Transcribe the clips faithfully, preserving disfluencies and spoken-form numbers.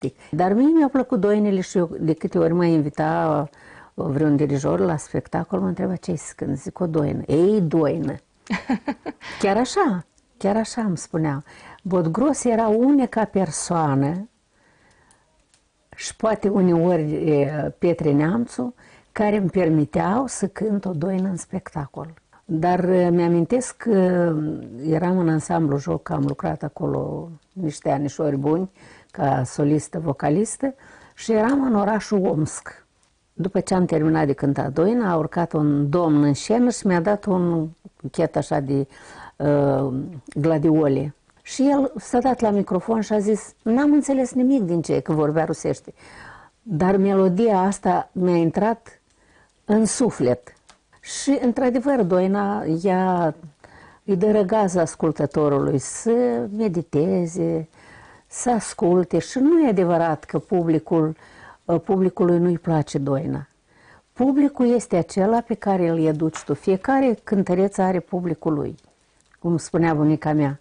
Dar mie mi-au plăcut doinele și eu, de câte ori mă invita vreun dirijor la spectacol, mă întreba ce-i când zic o doină. Ei, doină. Chiar așa, chiar așa îmi spunea. Bodgros era unica persoană și poate uneori Petre Neamțu care îmi permiteau să cânt o doină în spectacol. Dar mi-amintesc că eram în ansamblu Joc, am lucrat acolo niște anișori buni ca solistă, vocalistă și eram în orașul Omsk. După ce am terminat de cântat doina, a urcat un domn în scenă și mi-a dat un buchet așa de uh, gladiole. Și el s-a dat la microfon și a zis, n-am înțeles nimic din ce, că vorbea rusește. Dar melodia asta mi-a intrat în suflet. Și, într-adevăr, doina ea îi dă răgaz ascultătorului să mediteze, să asculte. Și nu e adevărat că publicul, publicului nu-i place doina. Publicul este acela pe care îl educi tu. Fiecare cântăreț are publicul lui. Cum spunea bunica mea,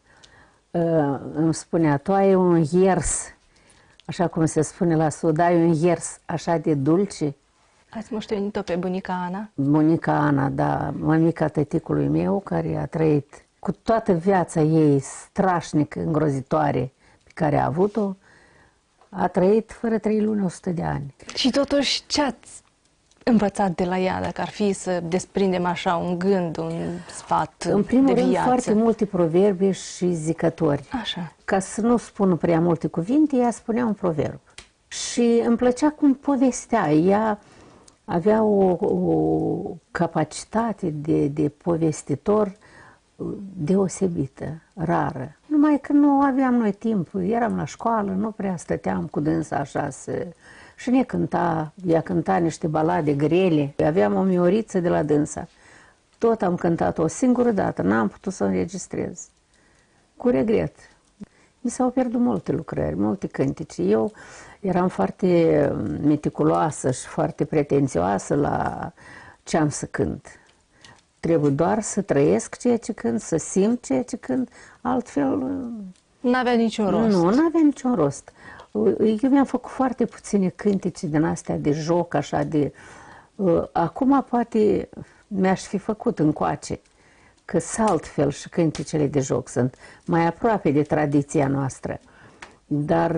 îmi spunea, tu ai un iers, așa cum se spune la sud, ai un iers așa de dulce. Ați moștenit-o pe bunica Ana? Bunica Ana, da, mămica tăticului meu, care a trăit cu toată viața ei strașnică, îngrozitoare, pe care a avut-o, a trăit fără trei luni o sută de ani. Și totuși, ce ați învățat de la ea, dacă ar fi să desprindem așa un gând, un sfat În primul de rând, viață? foarte multe proverbe și zicători. Așa. Ca să nu spun prea multe cuvinte, ea spunea un proverb. Și îmi plăcea cum povestea. Ea avea o, o capacitate de, de povestitor deosebită, rară. Numai că nu aveam noi timp, eram la școală, nu prea stăteam cu dânsa așa să... Și ne cânta, ea cânta niște balade grele. Aveam o mioriță de la dânsa. Tot am cântat o singură dată, n-am putut să o înregistrez. Cu regret. Mi s-au pierdut multe lucrări, multe cântece. Eu eram foarte meticuloasă și foarte pretențioasă la ce am să cânt. Trebuie doar să trăiesc ceea ce cânt, să simt ceea ce cânt, altfel... N-avea niciun rost. Nu, n-avea niciun rost. Eu mi-am făcut foarte puține cântece din astea de joc, așa de... Acum poate mi-aș fi făcut încoace, că sunt altfel și cântecele de joc sunt mai aproape de tradiția noastră. Dar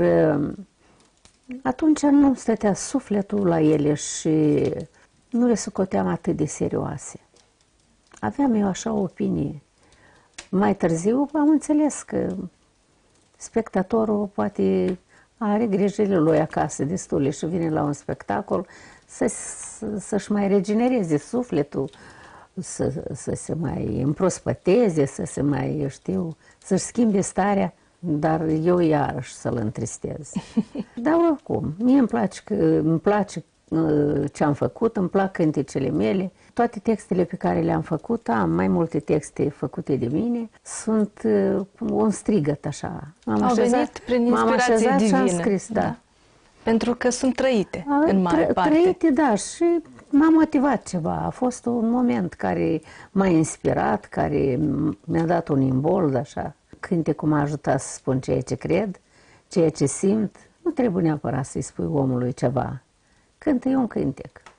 atunci nu stătea sufletul la ele și nu le socoteam atât de serioase. Aveam eu așa o opinie. Mai târziu am înțeles că spectatorul poate are grijile lui acasă destule și vine la un spectacol să, să-și mai regenereze sufletul, să, să se mai împrospăteze, să se mai, știu, să-și schimbe starea, dar eu iarăși să-l întristez. Dar oricum, mie îmi place, că, îmi place ce am făcut, îmi plac cântecele mele. Toate textele pe care le-am făcut, am mai multe texte făcute de mine, sunt un strigăt așa. M-am Au așezat, venit prin inspirație divină. Și am scris, da. da. Pentru că sunt trăite, A, în mare tră, parte. Trăite, da, și m-a motivat ceva. A fost un moment care m-a inspirat, care mi-a dat un imbold, așa. Cântecul m-a ajutat să spun ceea ce cred, ceea ce simt. Nu trebuie neapărat să-i spui omului ceva. Cântă e un cântec.